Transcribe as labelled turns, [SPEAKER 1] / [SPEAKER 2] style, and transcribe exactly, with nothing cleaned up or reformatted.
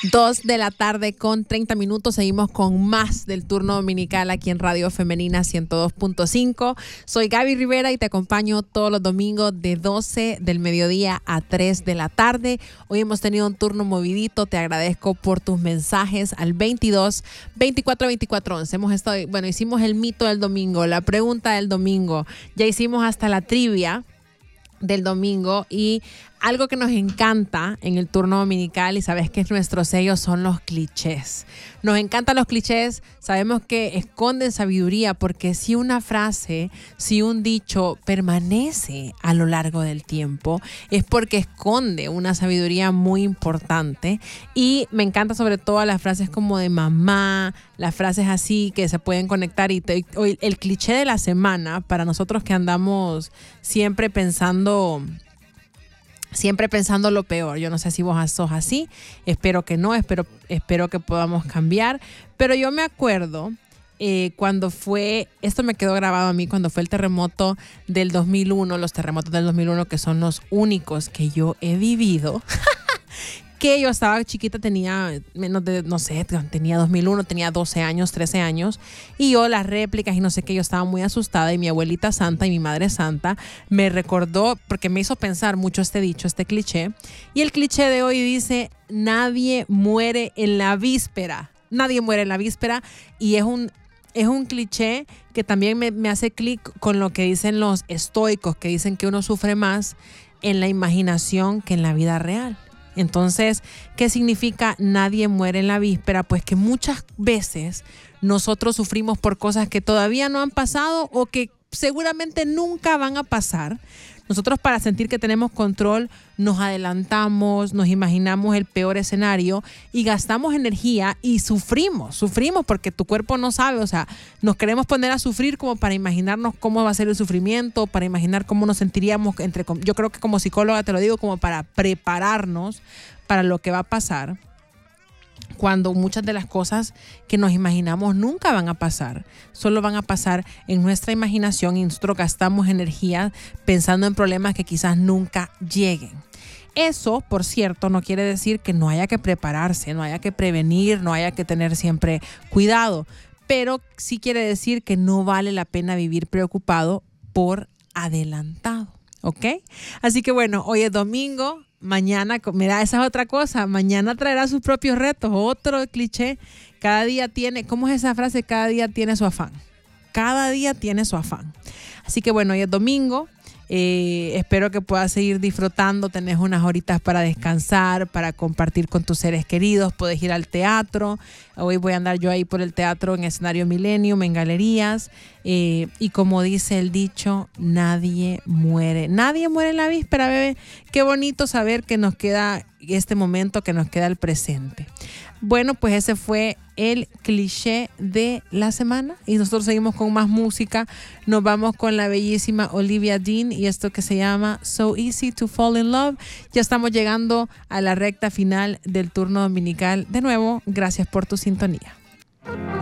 [SPEAKER 1] Dos de la tarde con treinta minutos. Seguimos con más del turno dominical aquí en Radio Femenina ciento dos punto cinco. Soy Gaby Rivera y te acompaño todos los domingos de doce del mediodía a tres de la tarde. Hoy hemos tenido un turno movidito. Te agradezco por tus mensajes al veintidós, veinticuatro, veinticuatro, once. Hemos estado, bueno, hicimos el mito del domingo, la pregunta del domingo. Ya hicimos hasta la trivia del domingo, y algo que nos encanta en el turno dominical, y sabes que es nuestro sello, son los clichés. Nos encantan los clichés, sabemos que esconden sabiduría, porque si una frase, si un dicho permanece a lo largo del tiempo, es porque esconde una sabiduría muy importante. Y me encanta sobre todo las frases como de mamá, las frases así que se pueden conectar. Y te, hoy el cliché de la semana, para nosotros que andamos siempre pensando... Siempre pensando lo peor. Yo no sé si vos sos así. Espero que no. Espero, espero que podamos cambiar. Pero yo me acuerdo eh, cuando fue... Esto me quedó grabado a mí cuando fue el terremoto del dos mil uno. Los terremotos del dos mil uno, que son los únicos que yo he vivido. Que yo estaba chiquita, tenía menos de, no sé, tenía dos mil uno, tenía doce años, trece años, y yo las réplicas y no sé qué, yo estaba muy asustada, y mi abuelita santa y mi madre santa me recordó, porque me hizo pensar mucho este dicho, este cliché, y el cliché de hoy dice: nadie muere en la víspera, nadie muere en la víspera, y es un... Es un cliché que también me, me hace clic con lo que dicen los estoicos, que dicen que uno sufre más en la imaginación que en la vida real. Entonces, ¿qué significa nadie muere en la víspera? Pues que muchas veces nosotros sufrimos por cosas que todavía no han pasado o que seguramente nunca van a pasar. Nosotros, para sentir que tenemos control, nos adelantamos, nos imaginamos el peor escenario y gastamos energía y sufrimos, sufrimos porque tu cuerpo no sabe, o sea, nos queremos poner a sufrir como para imaginarnos cómo va a ser el sufrimiento, para imaginar cómo nos sentiríamos, entre, yo creo que como psicóloga te lo digo, como para prepararnos para lo que va a pasar, cuando muchas de las cosas que nos imaginamos nunca van a pasar, solo van a pasar en nuestra imaginación, y nosotros gastamos energía pensando en problemas que quizás nunca lleguen. Eso, por cierto, no quiere decir que no haya que prepararse, no haya que prevenir, no haya que tener siempre cuidado, pero sí quiere decir que no vale la pena vivir preocupado por adelantado, ¿ok? Así que bueno, hoy es domingo. Mañana, mira, esa es otra cosa. Mañana traerá sus propios retos. Otro cliché. Cada día tiene, ¿cómo es esa frase? Cada día tiene su afán. Cada día tiene su afán. Así que bueno, hoy es domingo. Eh, espero que puedas seguir disfrutando. Tenés unas horitas para descansar, para compartir con tus seres queridos. Puedes ir al teatro. Hoy voy a andar yo ahí por el teatro en Escenario Millennium, en galerías. Eh, y como dice el dicho, nadie muere. Nadie muere en la víspera, bebé. Qué bonito saber que nos queda este momento, que nos queda el presente. Bueno, pues ese fue el cliché de la semana, y nosotros seguimos con más música. Nos vamos con la bellísima Olivia Dean y esto que se llama So Easy to Fall in Love. Ya estamos llegando a la recta final del turno dominical. De nuevo, gracias por tu sintonía.